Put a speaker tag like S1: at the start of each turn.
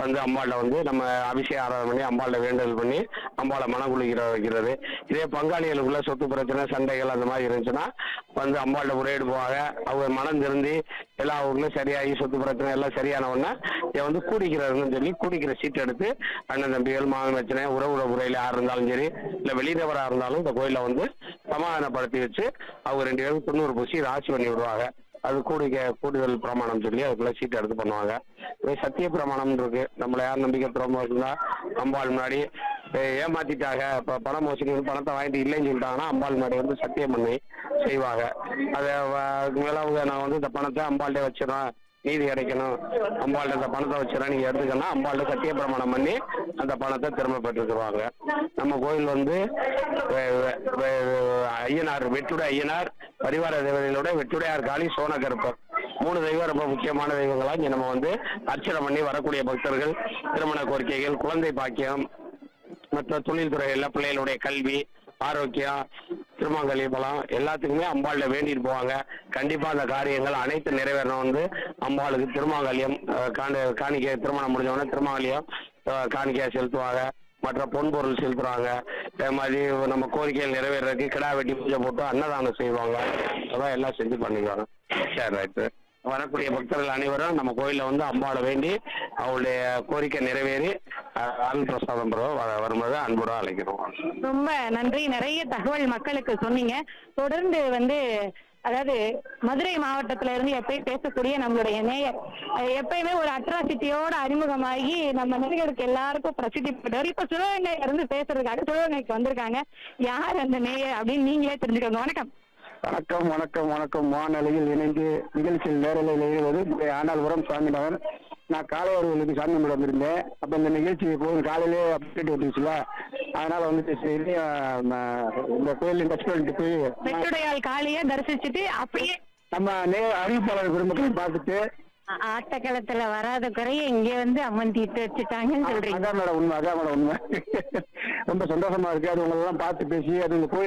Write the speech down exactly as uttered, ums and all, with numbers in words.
S1: வந்து அம்பாள்கிட்ட வந்து நம்ம அபிஷேக ஆராதனை பண்ணி அம்பாள்கிட்ட வேண்டுதல் பண்ணி அம்பாளை மனக்குளிக்கிற வைக்கிறது. இதே பங்காளிகளுக்குள்ள சொத்து பிரச்சனை சண்டைகள் அந்த மாதிரி இருந்துச்சுன்னா வந்து அம்பாள்கிட்ட முறையீடு போவாங்க. அவங்க மனம் திருந்தி எல்லா ஊர்களும் சரியாகி சொத்து பிரச்சனை எல்லாம் சரியான உடனே இதை வந்து கூடிக்கிறதுன்னு சொல்லி கூடிக்கிற சீட் எடுத்து அண்ணன் தம்பிகள் மாமன் பிரச்சனை உறவுற முறையில் யார் இருந்தாலும் சரி இல்லை வெளிநபராக இருந்தாலும் இந்த கோயிலை வந்து சமாதானப்படுத்தி வச்சு அவங்க ரெண்டு பேரும் தொண்ணூறு பூசி ராசி பண்ணி விடுவாங்க. அது கூடிக்க கூடுதல் பிரமாணம் சொல்லி அதுக்குள்ள சீட்டு எடுத்து பண்ணுவாங்க. இதே சத்திய பிரமாணம் இருக்கு. நம்மளை யார் நம்பிக்கை துறமா இருந்தா அம்பாள் முன்னாடி ஏமாத்திட்டாங்க, இப்போ பணம் மோசடி பணத்தை வாங்கிட்டு இல்லைன்னு சொல்லிட்டாங்கன்னா அம்பாள் முன்னாடி வந்து சத்தியம் பண்ணி செய்வாங்க. அதை மேலே அவங்க நான் வந்து இந்த பணத்தை அம்பாள்கிட்டே வச்சிடறேன், நீதி கிடைக்கணும், அம்பாள்கிட்ட இந்த பணத்தை வச்சிடறேன் நீங்கள் எடுத்துக்கணும் அம்பாள்கிட்ட சத்திய பிரமாணம் பண்ணி அந்த பணத்தை திரும்ப பெற்றுக்குருவாங்க. நம்ம கோயில் வந்து ஐயனார் வெட்டுடை ஐயனார் பரிவார தேவதைகளோட வெட்டுடையார் காளி சோனகருப்பர் மூணு தெய்வம் ரொம்ப முக்கியமான தெய்வங்களா இங்கே நம்ம வந்து அர்ச்சனை பண்ணி வரக்கூடிய பக்தர்கள் திருமண கோரிக்கைகள், குழந்தை பாக்கியம், மற்ற தொழில்துறைகளில் பிள்ளைகளுடைய கல்வி, ஆரோக்கியம், திருமாங்கல்ய பலம் எல்லாத்துக்குமே அம்பாள்ல வேண்டிட்டு போவாங்க. கண்டிப்பா அந்த காரியங்கள் அனைத்து நிறைவேறணும். வந்து அம்பாளுக்கு திருமாங்கல்யம் காணி காணிக்கை திருமணம் முடிஞ்சவொடனே திருமாங்கல்யம் காணிக்கையா செலுத்துவாங்க. மற்ற பொன்பொருள் செலுத்துறாங்க. அதே மாதிரி நம்ம கோரிக்கைகள் நிறைவேறதுக்கு கிடா வெட்டி பூஜை போட்டு அன்னதானம் செய்வாங்க. அதான் எல்லாம் செஞ்சு பண்ணிக்குவாங்க. சரி, ரைட்டு. வரக்கூடிய பக்தர்கள் அனைவரும் நம்ம கோயிலில் வந்து அம்பாளை வேண்டி அவளுடைய கோரிக்கை நிறைவேறி அருள் பிரசாதம் பெற வரும்போது அன்புடன் அழைக்கிறோம்.
S2: ரொம்ப நன்றி. நிறைய தகவல் மக்களுக்கு சொன்னீங்க. தொடர்ந்து வந்து அதாவது மதுரை மாவட்டத்துல இருந்து எப்பயும் பேசக்கூடிய நம்மளுடைய நேயர் எப்பயுமே ஒரு அட்ராசிட்டியோட அறிமுகமாகி நம்ம நேயருக்கு எல்லாருக்கும் பிரசித்தி பெற்றவர். இப்ப சிவகங்கை இருந்து பேசுறதுக்காக சிவகங்கைக்கு வந்திருக்காங்க. யார் அந்த நேயர் அப்படின்னு நீங்களே தெரிஞ்சுக்கோங்க. வணக்கம்.
S3: வணக்கம் வணக்கம் வணக்கம் வானொலியில் இணைந்து நிகழ்ச்சியில் நேரலையில் இணைவது ஆண்டாள்புரம் சாமிநாதன். நான் காலையவர்களுக்கு சாமி கும்பிட வந்திருந்தேன். அப்போ இந்த நிகழ்ச்சி போகும் காலையிலே அப்டேட் வந்துச்சுல, அதனால வந்துட்டு சரி இந்த கோயில் டச் பண்ணிட்டு போய்
S2: வெட்டுடையாள் காளியை தரிசிச்சுட்டு அப்படியே
S3: நம்ம நே அறிவிப்பாளர் பெருமக்களையும் பார்த்துட்டு
S2: ஆட்டக்களத்துல வராத குறைய இங்க வந்து அம்மன் தீர்த்து வச்சுட்டாங்கன்னு சொல்றீங்க.
S3: அதான் மேடம் உண்மை, அதான் மேடம் உண்மை. ரொம்ப சந்தோஷமா இருக்கு. அது உங்களெல்லாம் பார்த்து பேசி அது இந்த கோயில்